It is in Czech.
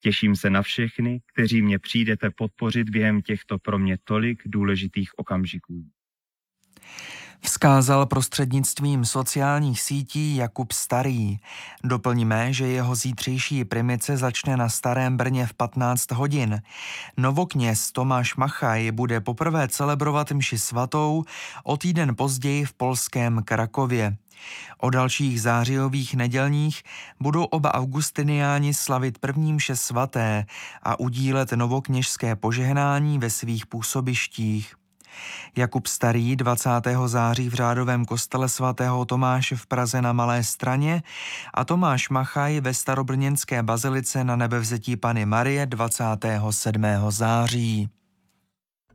Těším se na všechny, kteří mě přijdete podpořit během těchto pro mě tolik důležitých okamžiků. Vzkázal prostřednictvím sociálních sítí Jakub Starý. Doplníme, že jeho zítřejší primice začne na Starém Brně v 15 hodin. Novokněz Tomáš Machaj bude poprvé celebrovat mši svatou o týden později v polském Krakově. O dalších zářijových nedělních budou oba augustiniáni slavit první mše svaté a udílet novokněžské požehnání ve svých působištích. Jakub Starý 20. září v řádovém kostele svatého Tomáše v Praze na Malé Straně a Tomáš Machaj ve starobrněnské bazilice na Nebevzetí Panny Marie 27. září.